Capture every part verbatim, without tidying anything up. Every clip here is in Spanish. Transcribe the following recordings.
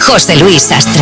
José Luis Sastre.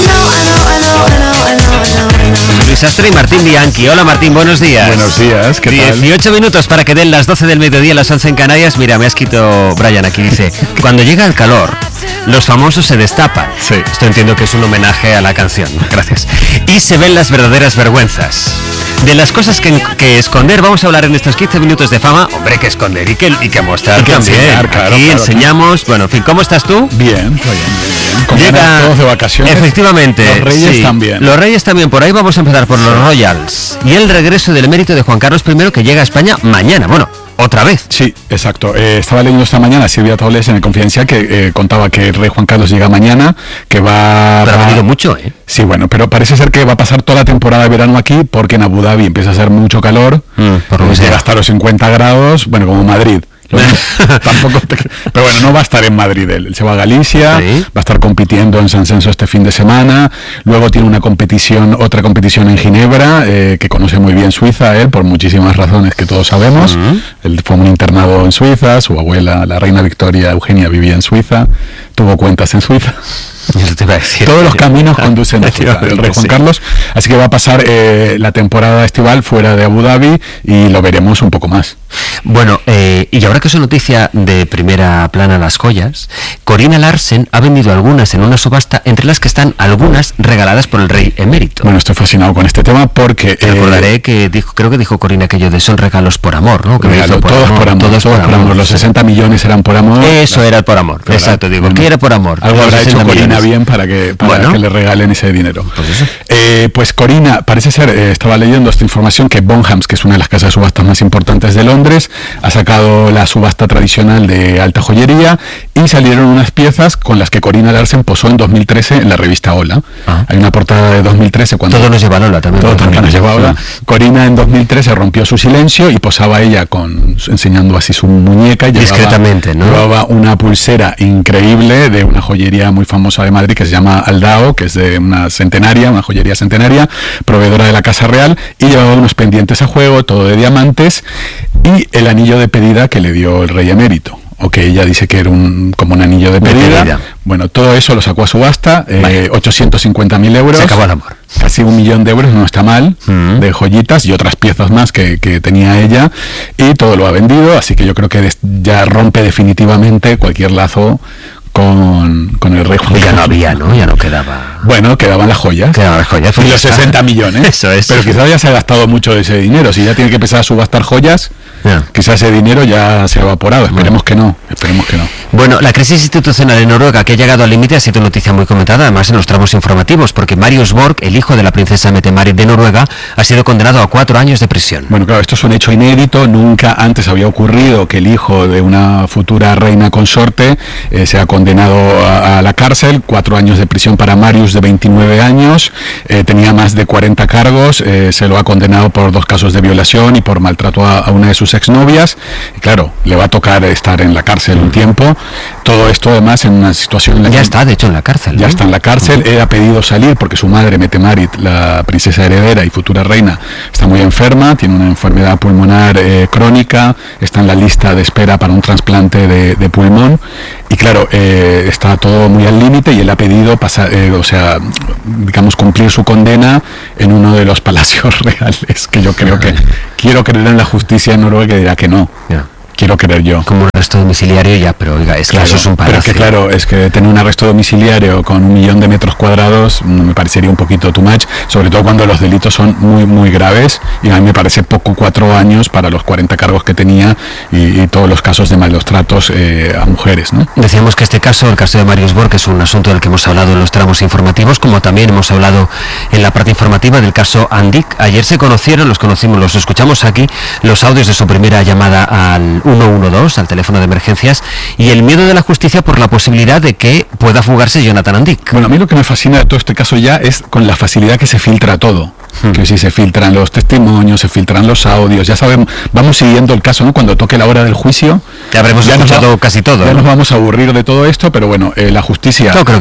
Luis Sastre y Martín Bianchi. Hola Martín, buenos días. Buenos días, ¿qué tal? dieciocho minutos para que den las doce del mediodía, las once en Canarias. Mira, me ha escrito Brian aquí, dice: cuando llega el calor, los famosos se destapan. Sí. Esto entiendo que es un homenaje a la canción. Gracias. Y se ven las verdaderas vergüenzas. De las cosas que, que esconder, vamos a hablar en estos quince minutos de fama. Hombre, que esconder y que, y que mostrar y que también. Enseñar, claro, aquí claro, enseñamos, bueno, en fin, ¿cómo estás tú? Bien, bien, bien, bien. Con Llega ganas todos de vacaciones. Efectivamente. Los Reyes sí, también. Los Reyes también. Por ahí vamos a empezar por los Royals. Y el regreso del emérito de Juan Carlos primero, que llega a España mañana. Bueno, otra vez. Sí, exacto. Eh, estaba leyendo esta mañana a Silvia Taules en el Confidencial que eh, contaba que el rey Juan Carlos llega mañana, que va... Pero va... ha venido mucho, ¿eh? Sí, bueno, pero parece ser que va a pasar toda la temporada de verano aquí porque en Abu Dhabi empieza a hacer mucho calor, Mm, por lo que llega sea. hasta los cincuenta grados, bueno, como Madrid. Lo mismo, tampoco te... Pero bueno, no va a estar en Madrid él, él se va a Galicia, Sí. va a estar compitiendo en San Censo este fin de semana, luego tiene una competición, otra competición en Ginebra, eh, que conoce muy bien Suiza él, por muchísimas razones que todos sabemos. Uh-huh. Él fue un internado en Suiza, su abuela, la reina Victoria Eugenia, vivía en Suiza, tuvo cuentas en Suiza. Eso te iba a decir. Todos los caminos conducen a Suiza, el rey Juan Sí. Carlos, así que va a pasar eh, la temporada estival fuera de Abu Dhabi y lo veremos un poco más. Bueno, eh, y ahora que es noticia de primera plana las joyas, Corina Larsen ha vendido algunas en una subasta, entre las que están algunas regaladas por el rey emérito. Bueno, estoy fascinado con este tema porque... Te recordaré que dijo, creo que dijo Corina aquello de son regalos por amor, ¿no? Que me Regalo, hizo todos por amor, todos por amor. Los sesenta millones eran por amor. Eso Claro. era por amor, Claro. exacto, digo, Bueno, ¿qué era por amor? Algo Los habrá hecho sesenta Corina millones. bien para que para Bueno. que le regalen ese dinero. Pues eso. Eh, pues Corina, parece ser, eh, estaba leyendo esta información, que Bonhams, que es una de las casas de subastas más importantes de Londres, ha sacado la subasta tradicional de alta joyería y salieron unas piezas con las que Corina Larsen posó en dos mil trece en la revista Hola. Ah. Hay una portada de dos mil trece cuando... Todo nos lleva a Lola también. Todo por también nos ejemplo. lleva ahora. Sí. Corina en dos mil trece rompió su silencio y posaba ella con enseñando así su muñeca. Y llevaba- Discretamente, ¿no? Llevaba una pulsera increíble de una joyería muy famosa de Madrid que se llama Aldao, que es de una centenaria, una joyería centenaria, proveedora de la Casa Real, y llevaba unos pendientes a juego, todo de diamantes, y el anillo de pedida que le dio el rey emérito. O que ella dice que era un como un anillo de De pedida. pedida. Bueno, todo eso lo sacó a subasta, eh, Vale. ochocientos cincuenta mil euros. Se acabó el amor. Casi un millón de euros, no está mal, Mm. de joyitas y otras piezas más que, que tenía ella, y todo lo ha vendido, así que yo creo que des- ya rompe definitivamente cualquier lazo con, con el rey Juan Ya no Carlos. había, ¿no? Ya no quedaba. Bueno, quedaban las joyas. Quedaban las joyas. Y los sesenta millones. Eso es. Pero quizás ya se ha gastado mucho de ese dinero. Si ya tiene que empezar a subastar joyas, Ya. quizás ese dinero ya se ha evaporado. Esperemos que no. Esperemos que no. Bueno, la crisis institucional en Noruega, que ha llegado al límite, ha sido noticia muy comentada, además en los tramos informativos, porque Marius Borg, el hijo de la princesa Mette-Marit de Noruega, ha sido condenado a cuatro años de prisión. Bueno, claro, esto es un hecho inédito. Nunca antes había ocurrido que el hijo de una futura reina consorte eh, sea condenado a, a la cárcel. Cuatro años de prisión para Marius, de veintinueve años. Eh, tenía más de cuarenta cargos. Eh, se lo ha condenado por dos casos de violación y por maltrato a, a una de sus exnovias. Y claro, le va a tocar estar en la cárcel un tiempo. Todo esto además en una situación en la Ya que... está, de hecho, en la cárcel. Ya ¿no? está en la cárcel. Él ha pedido salir porque su madre, Mette-Marit, la princesa heredera y futura reina, está muy enferma, tiene una enfermedad pulmonar eh, crónica, está en la lista de espera para un trasplante de, de pulmón. Y claro, eh, está todo muy al límite y él ha pedido pasar, eh, o sea, digamos, cumplir su condena en uno de los palacios reales, que yo creo que quiero creer en la justicia en Noruega, que dirá que no. Ya. Quiero creer yo. Como un arresto domiciliario ya, pero oiga, es Claro, que eso es un pero palacio. es que claro, es que tener un arresto domiciliario con un millón de metros cuadrados mm, me parecería un poquito too much, sobre todo cuando los delitos son muy muy graves, y a mí me parece poco cuatro años para los cuarenta cargos que tenía y, y todos los casos de malos tratos eh, a mujeres, ¿no? Decíamos que este caso, el caso de Marius Borg, es un asunto del que hemos hablado en los tramos informativos, como también hemos hablado en la parte informativa del caso Andik. Ayer se conocieron, los conocimos, los escuchamos aquí, los audios de su primera llamada al uno uno dos, al teléfono de emergencias, y el miedo de la justicia por la posibilidad de que pueda fugarse Jonathan Andik. Bueno, a mí lo que me fascina de todo este caso ya es con la facilidad que se filtra todo. Hmm. Que si se filtran los testimonios, se filtran los audios, ya sabemos, vamos siguiendo el caso, ¿no? Cuando toque la hora del juicio, Ya habremos ya escuchado nos va, casi todo. Ya ¿no? nos vamos a aburrir de todo esto, pero bueno, eh, la justicia... Yo creo que no.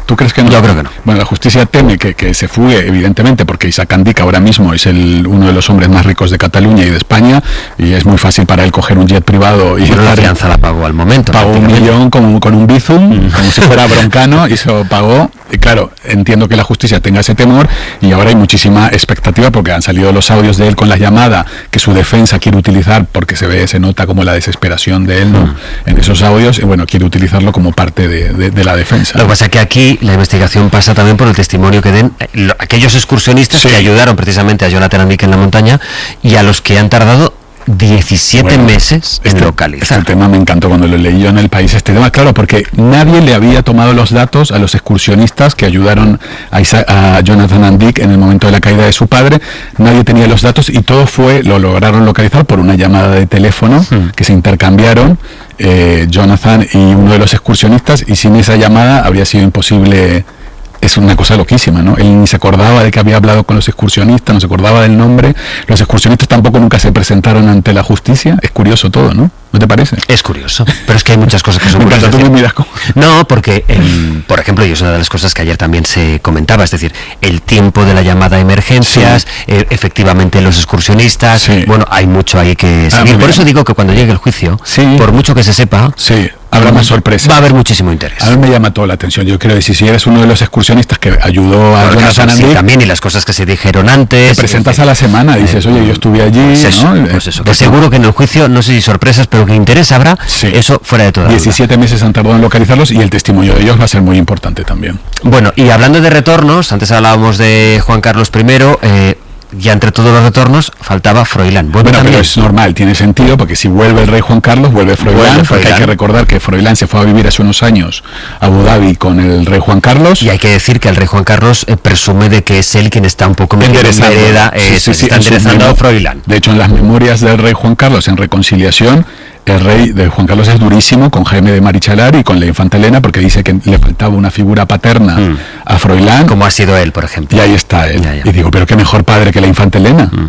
¿Tú crees que no? Yo creo que no. Bueno, la justicia teme que, que se fugue, evidentemente, porque Isaac Andic ahora mismo es el, uno de los hombres más ricos de Cataluña y de España, y es muy fácil para él coger un jet privado y... Bueno, la fianza la pagó al momento. Pagó un millón con, con un Bizum, mm. como si fuera Broncano, y se lo pagó. Y claro, entiendo que la justicia tenga ese temor, y ahora hay muchísima expectativa porque han salido los audios de él con la llamada que su defensa quiere utilizar, porque se ve, se nota como la desesperación de él, ¿no? Mm. en esos audios, y bueno, quiere utilizarlo como parte de, de, de la defensa. Lo que pasa es que aquí la investigación pasa también por el testimonio que den lo, aquellos excursionistas sí. que ayudaron precisamente a Jonathan Andic en la montaña, y a los que han tardado diecisiete bueno, meses en este, localizar. Este tema me encantó cuando lo leí yo en El País, este tema, claro, porque nadie le había tomado los datos a los excursionistas que ayudaron a, Isaac, a Jonathan Andic en el momento de la caída de su padre. Nadie tenía los datos y todo fue, lo lograron localizar por una llamada de teléfono hmm. que se intercambiaron eh, Jonathan y uno de los excursionistas, y sin esa llamada habría sido imposible. Es una cosa loquísima, ¿no? Él ni se acordaba de que había hablado con los excursionistas, no se acordaba del nombre. Los excursionistas tampoco nunca se presentaron ante la justicia. Es curioso todo, ¿no? ¿No te parece? Es curioso, pero es que hay muchas cosas que son curiosas. Tú me miras como... No, porque, el, por ejemplo, y es una de las cosas que ayer también se comentaba, es decir, el tiempo de la llamada a emergencias, sí. eh, efectivamente los excursionistas, sí. bueno, hay mucho ahí que seguir. Ah, por eso digo que cuando llegue el juicio, sí. por mucho que se sepa, sí. habrá más sorpresa. Va a haber muchísimo interés. A mí me llama toda la atención. Yo quiero decir, si eres uno de los excursionistas que ayudó a Jonathan Andic, sí, también, y las cosas que se dijeron antes. Te presentas a la semana, dices, oye, yo estuve allí. Pues eso, ¿no? pues eso. Que seguro que en el juicio, no sé si sorpresas, pero que interés habrá, sí. eso fuera de toda duda. diecisiete meses han tardado en localizarlos, y el testimonio de ellos va a ser muy importante también. Bueno, y hablando de retornos, antes hablábamos de Juan Carlos primero, eh, ya entre todos los retornos faltaba Froilán. Bueno, pero es normal, tiene sentido, porque si vuelve el rey Juan Carlos, vuelve Froilán, vuelve Froilán. Porque hay que recordar que Froilán se fue a vivir hace unos años a Abu Dhabi con el rey Juan Carlos. Y hay que decir que el rey Juan Carlos eh, presume de que es él quien está un poco enderezando, hereda, eh, sí, sí, sí, está enderezando a Froilán. De hecho, en las memorias del rey Juan Carlos, en Reconciliación, el rey de Juan Carlos es durísimo con Jaime de Marichalar y con la infanta Elena, porque dice que le faltaba una figura paterna mm. a Froilán. Como ha sido él, por ejemplo. Y ahí está él. Ya, ya. Y digo, pero qué mejor padre que la infanta Elena. Mm.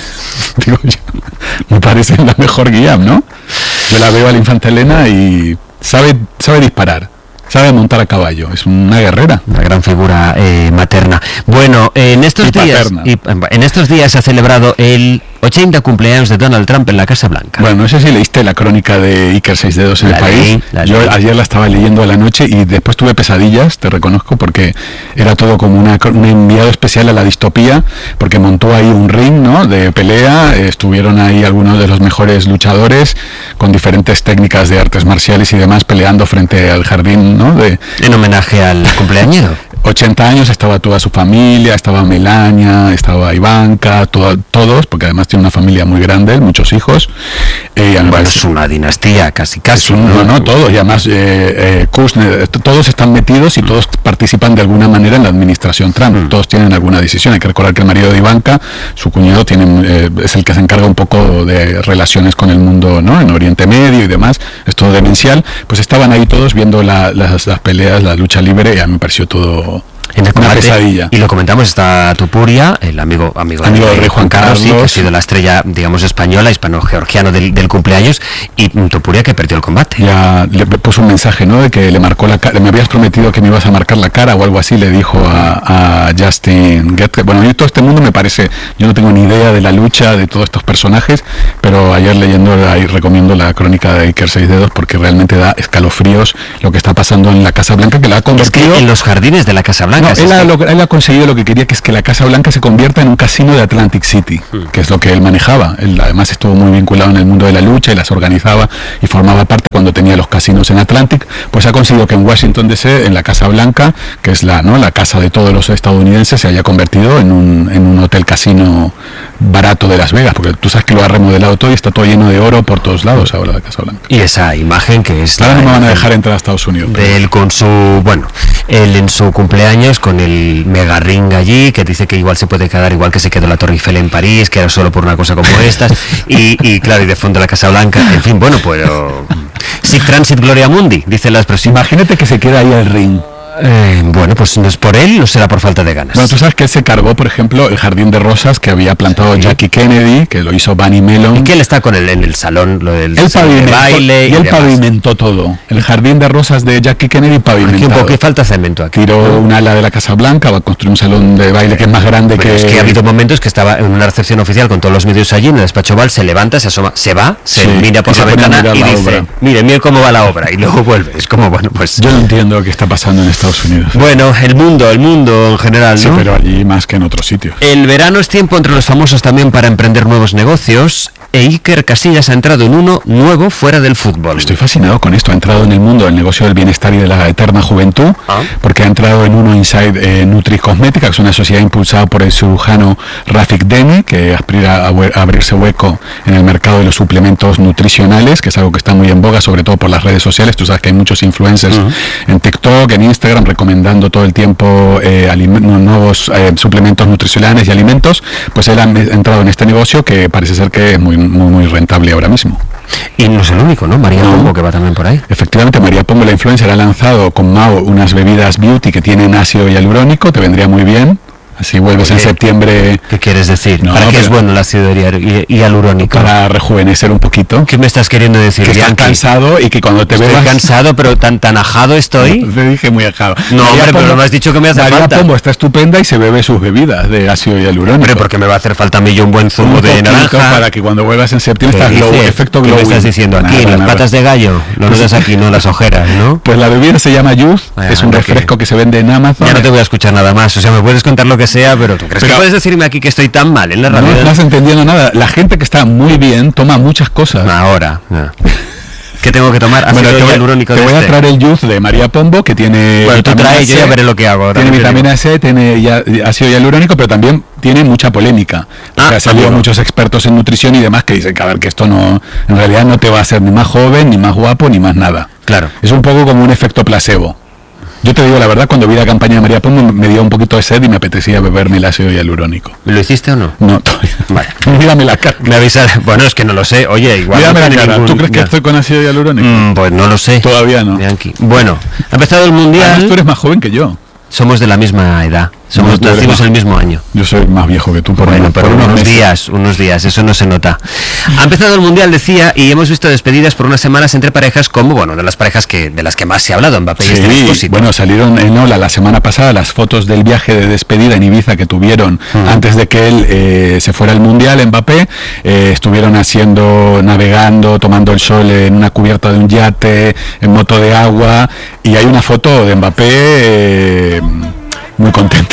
Digo yo, me parece la mejor guía, ¿no? Yo la veo a la infanta Elena y sabe, sabe disparar. Sabe montar a caballo, es una guerrera. Una gran figura eh, materna. Bueno, en estos y días y, en estos días se ha celebrado el ochenta cumpleaños de Donald Trump en la Casa Blanca. Bueno, no sé si leíste la crónica de Iker seis dedos en la El País. Leí, la Yo leí. ayer la estaba leyendo a la noche y después tuve pesadillas, te reconozco, porque era todo como una, un enviado especial a la distopía, porque montó ahí un ring, ¿no?, de pelea. Estuvieron ahí algunos de los mejores luchadores con diferentes técnicas de artes marciales y demás peleando frente al jardín, ¿no? De, en homenaje al cumpleañero. ochenta años, estaba toda su familia, estaba Melania, estaba Ivanka, todo, todos, porque además tiene una familia muy grande, muchos hijos. Eh, bueno, es una dinastía casi casi. Un, no, no, todos, y además eh, eh, Kushner, todos están metidos y todos participan de alguna manera en la administración Trump, mm. todos tienen alguna decisión. Hay que recordar que el marido de Ivanka, su cuñado, tiene, eh, es el que se encarga un poco de relaciones con el mundo, ¿no?, en Oriente Medio y demás, es todo demencial. Pues estaban ahí todos viendo la, las, las peleas, la lucha libre, y a mí me pareció todo... En el combate, una pesadilla. Y lo comentamos, está Tupuria, el amigo amigo, amigo del rey Juan Carlos, Carlos, sí, que ha sido la estrella, digamos, española, hispano-georgiano del, del cumpleaños, y Tupuria que perdió el combate. Ya le puso un mensaje, ¿no?, de que le marcó la cara, me habías prometido que me ibas a marcar la cara o algo así, le dijo a, a Justin Gaethje. Bueno, yo todo este mundo me parece, yo no tengo ni idea de la lucha de todos estos personajes, pero ayer leyendo ahí recomiendo la crónica de Iker seis dedos, porque realmente da escalofríos lo que está pasando en la Casa Blanca, que la ha convertido... Es que en los jardines de la Casa Blanca... No, él, ha, lo, él ha conseguido lo que quería, que es que la Casa Blanca se convierta en un casino de Atlantic City, mm. que es lo que él manejaba. Él además estuvo muy vinculado en el mundo de la lucha y las organizaba y formaba parte cuando tenía los casinos en Atlantic. Pues ha conseguido que en Washington D C, en la Casa Blanca, que es la, ¿no?, la casa de todos los estadounidenses, se haya convertido en un, en un hotel casino barato de Las Vegas, porque tú sabes que lo ha remodelado todo y está todo lleno de oro por todos lados ahora la Casa Blanca. Y esa imagen que es... Ahora no me van a dejar entrar a Estados Unidos. De él con su... Bueno, él en su cumpleaños con el mega ring allí, que dice que igual se puede quedar igual que se quedó la Torre Eiffel en París, que era solo por una cosa como estas, y, y claro, y de fondo la Casa Blanca, en fin, bueno, pues... Sic transit gloria mundi, dice la expresión. Imagínate que se queda ahí el ring. Eh, bueno, pues no es por él, no será por falta de ganas. Bueno, tú sabes que él se cargó, por ejemplo, el jardín de rosas que había plantado sí. Jackie Kennedy, que lo hizo Bunny Mellon. Y que él está con él en el salón, lo del él salón de baile. Y, y él demás. pavimentó todo. El jardín de rosas de Jackie Kennedy pavimentado. Aquí un poco, que falta cemento aquí. Tiró un ala de la Casa Blanca, va a construir un salón de baile que es más grande bueno, que... Es que ha habido momentos que estaba en una recepción oficial con todos los medios allí, en el despacho Oval, se levanta, se asoma, se va, se sí, mira por la ventana y dice, obra. mire, mire cómo va la obra, y luego vuelve. Es como, bueno, pues... Yo no entiendo qué está pasando en Estados Unidos. Bueno, el mundo, el mundo en general, ¿no? Sí, pero allí más que en otros sitios. El verano es tiempo entre los famosos también para emprender nuevos negocios, e Iker Casillas ha entrado en uno nuevo fuera del fútbol. Estoy fascinado con esto, ha entrado en el mundo del negocio del bienestar y de la eterna juventud, ¿ah? Porque ha entrado en uno Inside eh, Nutri Cosmética, que es una sociedad impulsada por el cirujano Rafik Demi, que aspira a, a abrirse hueco en el mercado de los suplementos nutricionales, que es algo que está muy en boga, sobre todo por las redes sociales. Tú sabes que hay muchos influencers uh-huh. en TikTok, en Instagram, recomendando todo el tiempo eh, aliment- nuevos eh, suplementos nutricionales y alimentos. Pues él ha entrado en este negocio que parece ser que es muy, muy, muy rentable ahora mismo. Y no es el único, ¿no? María no. Pombo, que va también por ahí. Efectivamente, María Pombo, la influencer, ha lanzado con Mao unas bebidas beauty que tienen ácido hialurónico, te vendría muy bien. Así vuelves en septiembre. ¿Qué quieres decir? No, ¿Para qué es bueno el ácido hialurónico? Para rejuvenecer un poquito. ¿Qué me estás queriendo decir? Que estás cansado y que cuando te estoy bebas... Estoy cansado, pero tan tan ajado estoy. No, te dije muy ajado. No, María hombre, Pombo, pero no me has dicho que me hace María falta. María Pombo está estupenda y se bebe sus bebidas de ácido hialurónico. Hombre, porque me va a hacer falta a mí yo un buen zumo un de naranja. Para que cuando vuelvas en septiembre estás glow, efecto glow. ¿Qué me estás diciendo? Aquí, nada, las nada. patas de gallo. Lo notas aquí, no las ojeras, ¿no? Pues la bebida se llama Youth, ah, es un refresco que... que se vende en Amazon. Ya no te voy a escuchar nada más. O sea, me puedes contar lo que sea, pero tú crees Pero, ¿puedes decirme aquí que estoy tan mal en la radio? No estás entendiendo nada. La gente que está muy bien toma muchas cosas. Ahora. No. ¿Qué tengo que tomar? Bueno, te voy, te voy a traer el juice de María Pombo, que tiene... Bueno, tú traes, yo ya veré lo que hago. Ahora tiene vitamina C, tiene ya, ácido hialurónico, pero también tiene mucha polémica. Ah, ha salido muchos expertos en nutrición y demás que dicen que a ver, que esto no, en realidad no te va a hacer ni más joven, ni más guapo, ni más nada. Claro. Es un poco como un efecto placebo. Yo te digo la verdad, cuando vi la campaña de María Pombo me dio un poquito de sed y me apetecía beberme el ácido hialurónico. ¿Lo hiciste o no? No, todavía. Vale. Mírame la cara. Me avisas. Bueno, es que no lo sé. Oye, igual. Mírame no la cara. ningún... ¿Tú crees que ya. estoy con ácido hialurónico? Mm, pues no lo sé. Todavía no. Yankee. Bueno, ha empezado el mundial. Además, tú eres más joven que yo. Somos de la misma edad. Somos no, nacimos el mismo año. Yo soy más viejo que tú por bueno, unos, pero por unos, unos días, unos días, eso no se nota. Ha empezado el mundial, decía, y hemos visto despedidas por unas semanas entre parejas como, bueno, de las parejas que de las que más se ha hablado, Mbappé y sí, este bueno, salieron en Ola la semana pasada las fotos del viaje de despedida en Ibiza que tuvieron uh-huh. antes de que él eh, se fuera al mundial, Mbappé. Eh, estuvieron haciendo, navegando, tomando el sol en una cubierta de un yate, en moto de agua, y hay una foto de Mbappé eh, muy contento.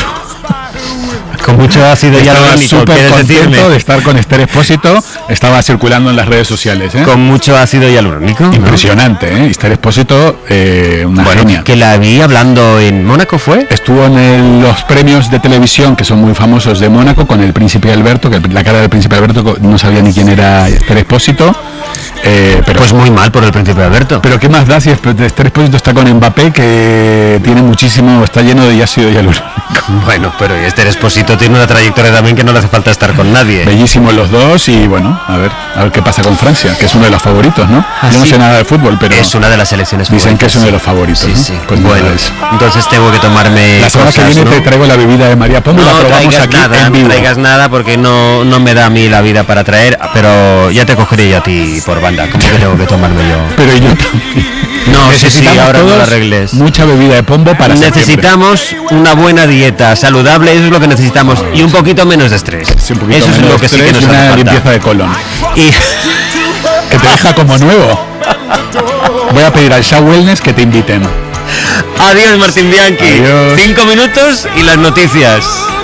Con mucho ácido hialurónico, súper contento decirme? de estar con Esther Expósito, estaba circulando en las redes sociales, ¿eh? Con mucho ácido hialurónico. Impresionante, ¿eh? Esther Expósito, eh, una bueno, genia. Que la vi hablando en Mónaco, ¿fue? Estuvo en el, los premios de televisión, que son muy famosos de Mónaco, con el príncipe Alberto, que la cara del príncipe Alberto no sabía ni quién era Esther Expósito. Eh, pero, pues muy mal por el príncipe Alberto. Pero qué más da si Esther Expósito está con Mbappé, que tiene muchísimo, está lleno de ácido hialurónico. Bueno, pero Esther Expósito tiene una trayectoria también que no le hace falta estar con nadie. Bellísimos los dos y bueno, a ver, a ver qué pasa con Francia, que es uno de los favoritos, ¿no? ¿Ah, Yo no sí? sé nada de fútbol, pero es una de las selecciones dicen favoritas, que es uno sí. de los favoritos. Sí, ¿no? sí. Pues bueno, entonces tengo que tomarme la semana cosas, que viene, ¿no? Te traigo la bebida de María Pombo, no la probamos traigas aquí nada, en vivo. No traigas nada porque no, no me da a mí la vida para traer, pero ya te cogeré yo a ti por banda, como que tengo que tomarme yo. Pero yo también. No, sí, sí, ahora no la arregles. Mucha bebida de pombo para necesitamos septiembre. Una buena dieta saludable, eso es lo que necesitamos, y un poquito menos de estrés. Sí, un poquito eso menos es lo que sí que nos y una hace falta. limpieza de colon. Y que te deja como nuevo. Voy a pedir al Shaw Wellness que te inviten. Adiós, Martín Bianchi. Adiós. Cinco minutos y las noticias.